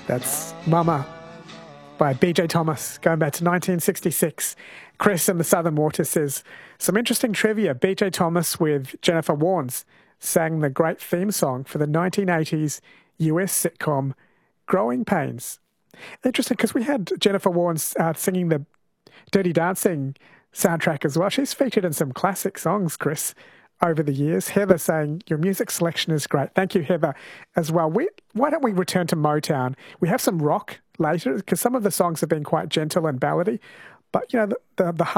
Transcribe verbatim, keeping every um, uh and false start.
That's Mama by B J Thomas, going back to nineteen sixty-six. Chris in the Southern Water says, some interesting trivia. B J Thomas with Jennifer Warnes sang the great theme song for the nineteen eighties U S sitcom Growing Pains. Interesting, because we had Jennifer Warnes uh, singing the Dirty Dancing soundtrack as well. She's featured in some classic songs, Chris, over the years. Heather saying, your music selection is great. Thank you, Heather, as well. We, why don't we return to Motown? We have some rock later, because some of the songs have been quite gentle and ballady, but, you know, the, the, the